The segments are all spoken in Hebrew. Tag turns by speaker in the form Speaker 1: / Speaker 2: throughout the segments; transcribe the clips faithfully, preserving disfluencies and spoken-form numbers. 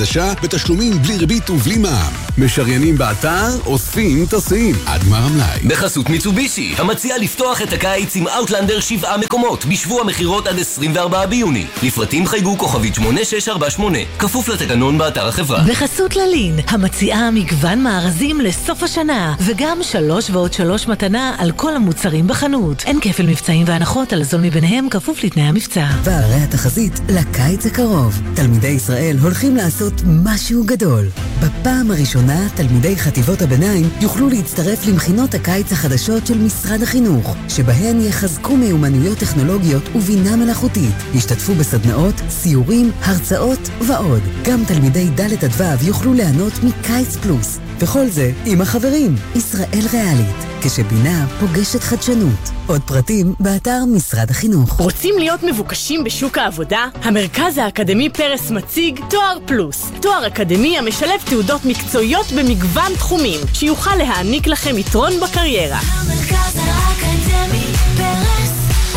Speaker 1: חדשה בתשלומים בלי ריבית ובלי מע"מ. משריינים באתר, אוספים, טסים. עד גמר המלאי.
Speaker 2: בחסות מיצובישי, המציע לפתוח את הקיץ עם אאוטלנדר שבעה מקומות, בשבוע המחירות עד עשרים וארבעה ביוני. לפרטים חייגו כוכבית שמונה שש ארבע שמונה, כפוף לתקנון באתר החברה.
Speaker 3: בחסות ללין, המציעה מגוון מארזים לסוף השנה, וגם שלוש ועוד שלוש מתנה על כל המוצרים בחנות. אין כפל מבצעים והנחות, על הזול מביניהם כפוף לתנאי המבצע.
Speaker 4: והרי התחזית לקיץ הקרוב. תלמידי ישראל הולכים לעשות משהו גדול. בפעם הראשונה, תלמידי חטיבות הביניים יוכלו להצטרף למכינות הקיץ החדשות של משרד החינוך, שבהן יחזקו מיומנויות טכנולוגיות ובינה מלאכותית. ישתתפו בסדנאות, סיורים, הרצאות ועוד. גם תלמידי ד' עד ו' יוכלו ליהנות מקיץ פלוס. וכל זה עם החברים, ישראל ריאלית, כשבינה פוגשת חדשנות. עוד פרטים באתר משרד החינוך.
Speaker 5: רוצים להיות מבוקשים בשוק העבודה? המרכז האקדמי פרס מציג תואר פלוס. תואר אקדמי המשלב תעודות מקצועיות במגוון תחומים, שיוכל להעניק לכם יתרון בקריירה.
Speaker 6: המרכז האקדמי פרס,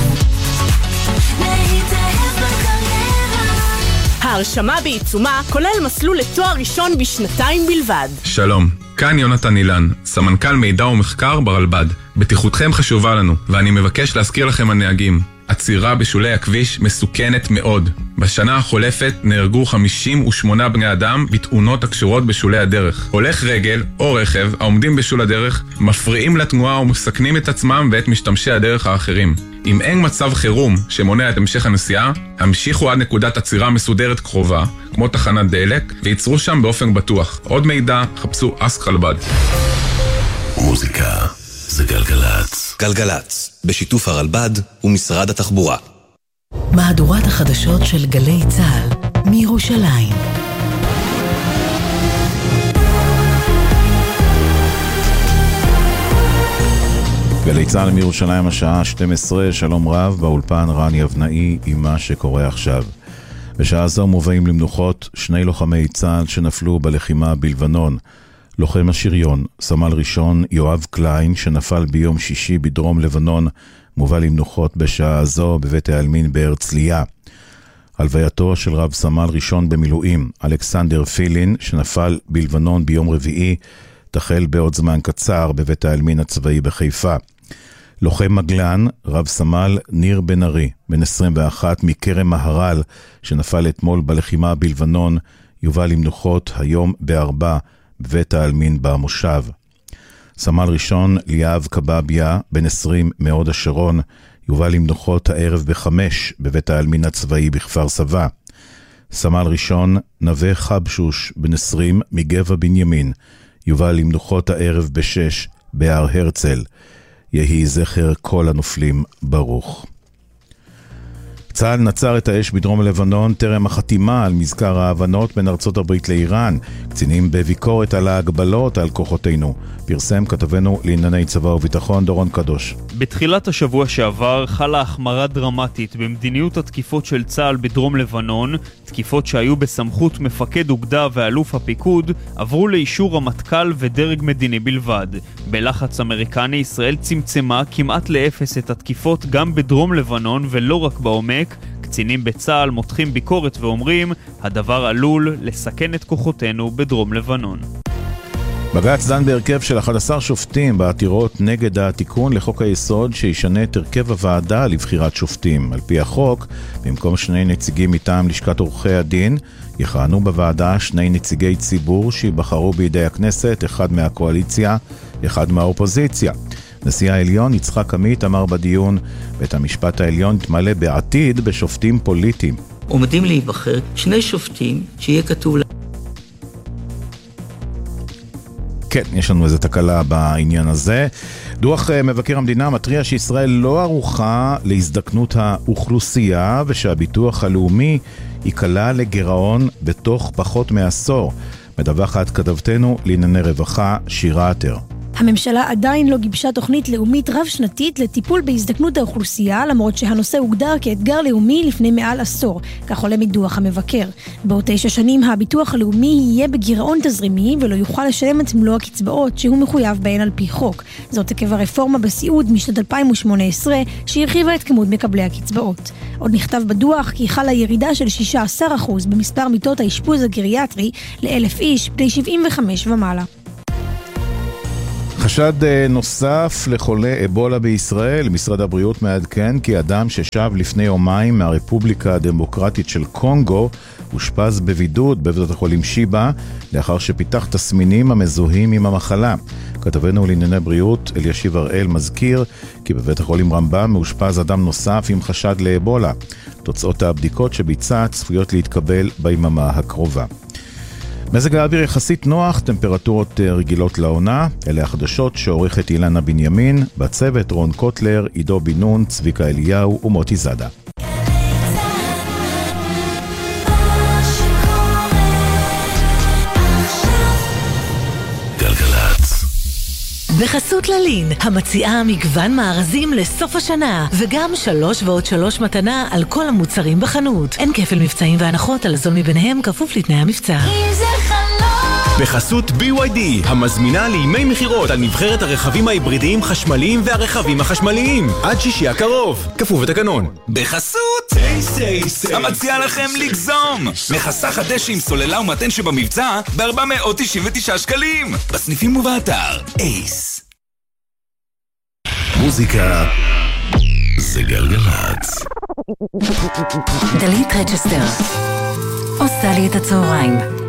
Speaker 6: להתאהב בקריירה.
Speaker 5: ההרשמה בעיצומה כולל מסלול לתואר ראשון בשנתיים בלבד.
Speaker 7: שלום, כאן יונתן אילן, סמנכ"ל מידע ומחקר ברלב"ד. בטיחותכם חשובה לנו, ואני מבקש להזכיר לכם הנהגים. עצירה בשולי הכביש מסוכנת מאוד. בשנה החולפת נהרגו חמישים ושמונה בני אדם בתאונות הקשורות בשולי הדרך. הולך רגל או רכב העומדים בשול הדרך מפריעים לתנועה ומסכנים את עצמם ואת משתמשי הדרך האחרים. אם אין מצב חירום שמונע את המשך הנסיעה, המשיכו עד נקודת עצירה מסודרת קרובה, כמו תחנת דלק, ויצרו שם באופן בטוח. עוד מידע, חפשו אסק חלבד.
Speaker 8: מוזיקה זה גלגלץ.
Speaker 2: גלגלץ, בשיתוף הרלב"ד ומשרד התחבורה.
Speaker 3: מהדורת החדשות של גלי צה"ל מירושלים.
Speaker 9: גלי צה"ל מירושלים השעה שתים עשרה, שלום רב, באולפן רני אבנאי עם מה שקורה עכשיו. בשעה זו מובאים למנוחות שני לוחמי צה"ל שנפלו בלחימה בלבנון. לוחם השריון, סמל ראשון יואב קליין, שנפל ביום שישי בדרום לבנון, מובא למנוחות בשעה זו בבית העלמין בהרצליה. הלווייתו של רב סמל ראשון במילואים, אלכסנדר פילין, שנפל בלבנון ביום רביעי, תחל בעוד זמן קצר בבית העלמין הצבאי בחיפה. לוחם מגלן, רב סמל ניר בן ארי, בן עשרים ואחת מכרם מהר"ל, שנפל אתמול בלחימה בלבנון, יובא למנוחות היום בארבע, בבית העלמין במושב. סמל ראשון ליאב קבביה, בן עשרים מהוד השרון, יובא למנוחות הערב בחמש, בבית העלמין הצבאי בכפר סבא. סמל ראשון נווה חבשוש, בן עשרים מגבע בנימין, יובא למנוחות הערב בשש, בהר הרצל. יהי זכר כל הנופלים ברוך. צה"ל נצר את האש בדרום לבנון טרם החתימה על מזכר ההבנות בין ארצות הברית לאיראן. קצינים בביקורת על ההגבלות על כוחותינו. פרסם כתבנו לענייני צבא וביטחון דורון קדוש.
Speaker 10: בתחילת השבוע שעבר חלה החמרה דרמטית במדיניות התקיפות של צה"ל בדרום לבנון. תקיפות שהיו בסמכות מפקד אוגדה ואלוף הפיקוד עברו לאישור רמטכ"ל ודרג מדיני בלבד. בלחץ אמריקני ישראל צמצמה כמעט לאפס את התקיפות גם בדרום לבנון ולא רק בעומק. קצינים בצה"ל מותחים ביקורת ואומרים, הדבר עלול לסכן את כוחותינו בדרום לבנון.
Speaker 9: בג"ץ דן בהרכב של אחד עשר שופטים בעתירות נגד התיקון לחוק היסוד שישנה את הרכב הוועדה לבחירת שופטים. על פי החוק, במקום שני נציגים מטעם לשכת עורכי הדין, יכהנו בוועדה שני נציגי ציבור שיבחרו בידי הכנסת, אחד מהקואליציה, אחד מהאופוזיציה. נשיא העליון יצחק עמית אמר בדיון, בית המשפט העליון יתמלא בעתיד בשופטים פוליטיים.
Speaker 11: עומדים להיבחר שני שופטים שיהיה כתוב...
Speaker 9: כן, יש לנו איזו תקלה בעניין הזה. דוח מבקר המדינה מטריע שישראל לא ערוכה להזדקנות האוכלוסייה ושהביטוח הלאומי יקלה לגירעון בתוך פחות מעשור. מדווחת כתבתנו לענייני רווחה שירה עטר.
Speaker 12: הממשלה עדיין לא גיבשה תוכנית לאומית רב-שנתית לטיפול בהזדקנות האוכלוסייה, למרות שהנושא הוגדר כאתגר לאומי לפני מעל עשור, כך עולה מדוח המבקר. בעוד תשע שנים הביטוח הלאומי יהיה בגירעון תזרימי ולא יוכל לשלם את מלוא הקצבאות שהוא מחויב בהן על פי חוק. זאת עקב הרפורמה בסיעוד משנת אלפיים ושמונה עשרה שהרחיבה את כמות מקבלי הקצבאות. עוד נכתב בדוח כי חלה ירידה של שישה עשר אחוז במספר מיטות האשפוז הגריאטרי לאלף איש בני שבעים וחמש ומעלה.
Speaker 9: חשד נוסף לחולה אבולה בישראל. משרד הבריאות מעדכן כי אדם ששב לפני יומיים מהרפובליקה הדמוקרטית של קונגו הושפז בבידוד בבית החולים שיבא לאחר שפיתח תסמינים המזוהים עם המחלה. כתבנו לענייני בריאות אלישיב הראל מזכיר כי בבית החולים רמב"ם מאושפז אדם נוסף עם חשד לאבולה. תוצאות הבדיקות שביצע צפויות להתקבל ביממה הקרובה. מזג האוויר יחסית נוח, טמפרטורות רגילות לעונה. אלה החדשות שעורכת אילנה בנימין, בצוות רון קוטלר, עידו בינון, צביקה אליהו ומוטי זדה.
Speaker 3: בחסות ללין, המציעה מגוון מארזים לסוף השנה, וגם שלוש ועוד שלוש מתנה על כל המוצרים בחנות. אין כפל מבצעים והנחות על הזול מביניהם, כפוף לתנאי המבצע.
Speaker 13: בחסות בי וואי די, המזמינה לימי מחירות על נבחרת הרכבים ההיברידיים חשמליים והרכבים החשמליים. עד שישי הקרוב, כפוף לתקנון.
Speaker 14: בחסות אייס אייס, המציעה לכם לגזום. מחסך הדשא עם סוללה ומתן שבמבצע ב-ארבע מאות תשעים ותשעה שקלים. בסניפים ובאתר אייס.
Speaker 8: מוזיקה זה גלגלצ.
Speaker 4: דלית רצ'סטר עושה לי את הצהריים.